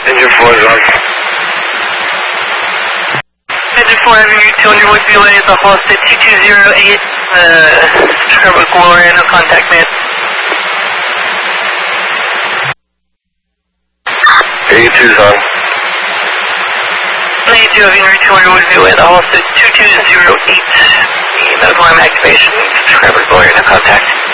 Engine 4 is on. Engine 4 having you 200 Woodview Way, the Halsted 2208, Trevor Gloria, no contact man. 82's on. 92 having you 200 Woodview Way, the Halsted 2208, medical arm activation, Trevor Gloria, no contact.